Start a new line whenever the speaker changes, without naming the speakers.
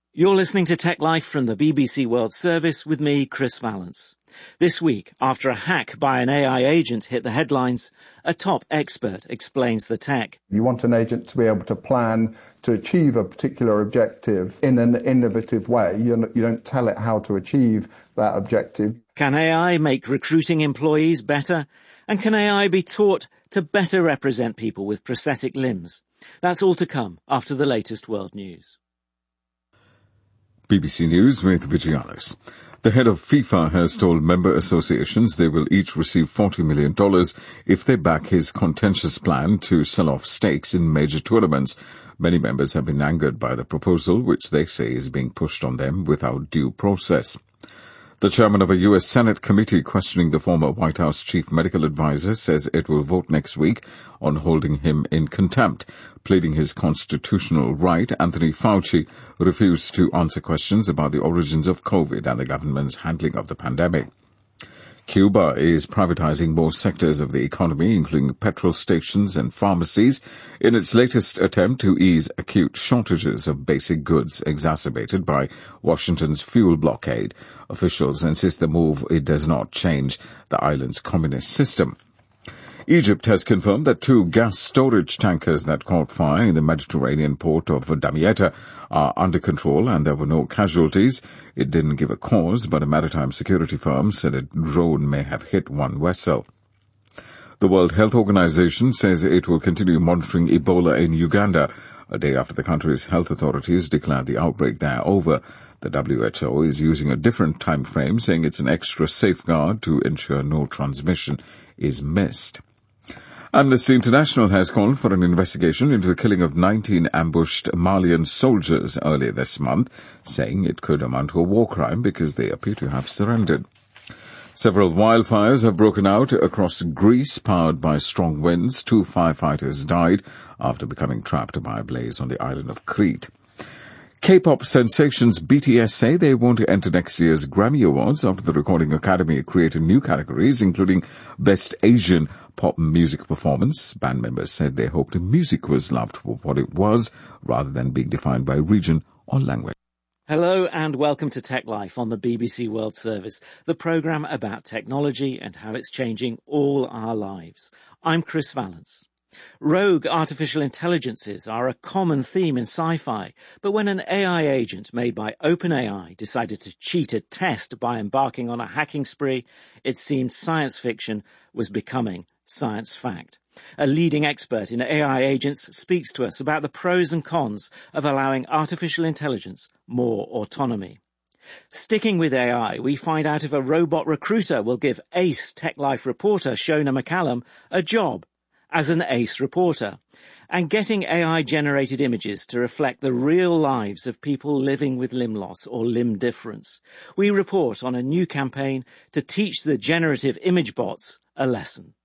You're listening to Tech Life from the BBC World Service with me, Chris Valence. This week, after a hack by an AI agent hit the headlines, a top expert explains the tech.
You want an agent to be able to plan to achieve a particular objective in an innovative way. You don't tell it how to achieve that objective.
Can AI make recruiting employees better? And can AI be taught to better represent people with prosthetic limbs? That's all to come after the latest world news.
BBC News with Vigianos. The head of FIFA has told member associations they will each receive $40 million if they back his contentious plan to sell off stakes in major tournaments. Many members have been angered by the proposal, which they say is being pushed on them without due process. The chairman of a U.S. Senate committee questioning the former White House chief medical advisor says it will vote next week on holding him in contempt. Pleading his constitutional right, Anthony Fauci refused to answer questions about the origins of COVID and the government's handling of the pandemic. Cuba is privatizing more sectors of the economy, including petrol stations and pharmacies, in its latest attempt to ease acute shortages of basic goods exacerbated by Washington's fuel blockade. Officials insist the move does not change the island's communist system. Egypt has confirmed that 2 gas storage tankers that caught fire in the Mediterranean port of Damietta are under control and there were no casualties. It didn't give a cause, but a maritime security firm said a drone may have hit one vessel. The World Health Organization says it will continue monitoring Ebola in Uganda, a day after the country's health authorities declared the outbreak there over. The WHO is using a different time frame, saying it's an extra safeguard to ensure no transmission is missed. Amnesty International has called for an investigation into the killing of 19 ambushed Malian soldiers earlier this month, saying it could amount to a war crime because they appear to have surrendered. Several wildfires have broken out across Greece, powered by strong winds. 2 firefighters died after becoming trapped by a blaze on the island of Crete. K-pop sensations BTS say they want to enter next year's Grammy Awards after the Recording Academy created new categories, including Best Asian Pop Music Performance. Band members said they hoped the music was loved for what it was, rather than being defined by region or language.
Hello and welcome to Tech Life on the BBC World Service, the programme about technology and how it's changing all our lives. I'm Chris Valence. Rogue artificial intelligences are a common theme in sci-fi, but when an AI agent made by OpenAI decided to cheat a test by embarking on a hacking spree, it seemed science fiction was becoming science fact. A leading expert in AI agents speaks to us about the pros and cons of allowing artificial intelligence more autonomy. Sticking with AI, we find out if a robot recruiter will give ace Tech Life reporter Shona McCallum a job as an ace reporter, and getting AI-generated images to reflect the real lives of people living with limb loss or limb difference. We report on a new campaign to teach the generative image bots a lesson.